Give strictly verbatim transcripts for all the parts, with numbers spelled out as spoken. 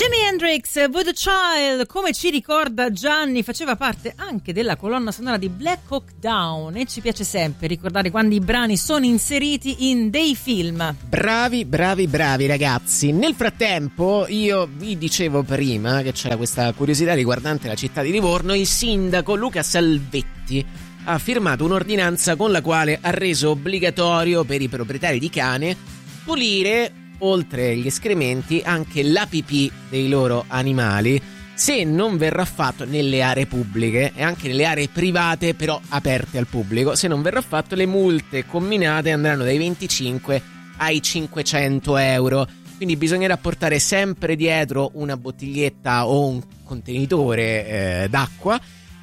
Jimi Hendrix, Voodoo Child, come ci ricorda Gianni, faceva parte anche della colonna sonora di Black Hawk Down, e ci piace sempre ricordare quando i brani sono inseriti in dei film. Bravi, bravi, bravi ragazzi. Nel frattempo io vi dicevo prima che c'era questa curiosità riguardante la città di Livorno. Il sindaco Luca Salvetti ha firmato un'ordinanza con la quale ha reso obbligatorio per i proprietari di cane pulire, oltre agli escrementi, anche la pipì dei loro animali, se non verrà fatto nelle aree pubbliche e anche nelle aree private però aperte al pubblico. Se non verrà fatto, le multe comminate andranno dai venticinque ai cinquecento euro. Quindi bisognerà portare sempre dietro una bottiglietta o un contenitore eh, d'acqua,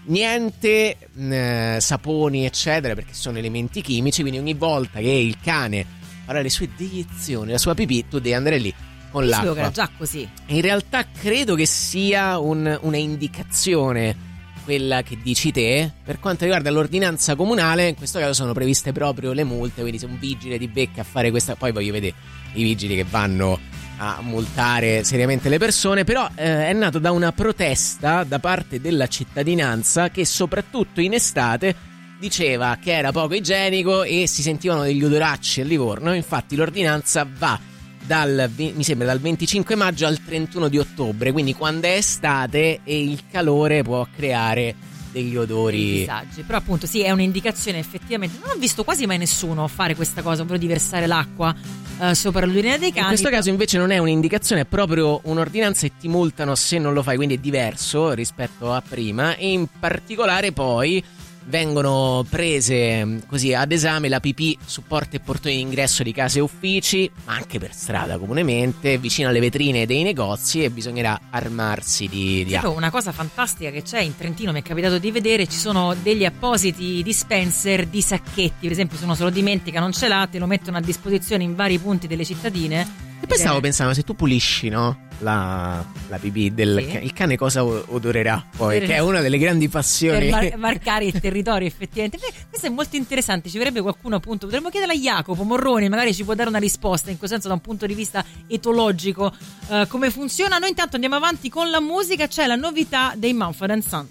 niente eh, saponi eccetera, perché sono elementi chimici. Quindi ogni volta che il cane farà le sue deiezioni, la sua pipì, tu devi andare lì con Io l'acqua. sapevo che era già così. In realtà credo che sia un, una indicazione quella che dici te. Per quanto riguarda l'ordinanza comunale, in questo caso sono previste proprio le multe, quindi se un vigile ti becca a fare questa, poi voglio vedere i vigili che vanno a multare seriamente le persone, però eh, è nato da una protesta da parte della cittadinanza che soprattutto in estate diceva che era poco igienico e si sentivano degli odoracci a Livorno. Infatti l'ordinanza va dal, mi sembra dal venticinque maggio al trentuno di ottobre, quindi quando è estate e il calore può creare degli odori, disagi. Però appunto sì, è un'indicazione effettivamente. Non ho visto quasi mai nessuno fare questa cosa, ovvero di versare l'acqua uh, sopra l'urina dei cani. In questo caso invece non è un'indicazione, è proprio un'ordinanza e ti multano se non lo fai, quindi è diverso rispetto a prima. E in particolare poi vengono prese così ad esame la pipì su porte e portoni d'ingresso di case e uffici, ma anche per strada comunemente, vicino alle vetrine dei negozi, e bisognerà armarsi di, di acqua. Una cosa fantastica che c'è in Trentino, mi è capitato di vedere, ci sono degli appositi dispenser di sacchetti, per esempio se uno se lo dimentica, non ce l'ha, te lo mettono a disposizione in vari punti delle cittadine. E poi stavo pensando, se tu pulisci, no, la, la pipì del Sì. cane, il cane cosa odorerà poi? Per- che è una delle grandi passioni. Per mar- marcare il territorio effettivamente. Beh, questo è molto interessante, ci verrebbe qualcuno, appunto, potremmo chiedere a Jacopo Morroni, magari ci può dare una risposta in questo senso da un punto di vista etologico, uh, come funziona. Noi intanto andiamo avanti con la musica, c'è la novità dei Mumford and Son.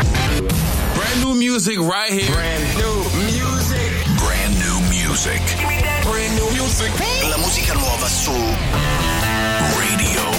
Brand new music right here. Brand new music. Brand new music. Brand new music. La musica nuova su Radio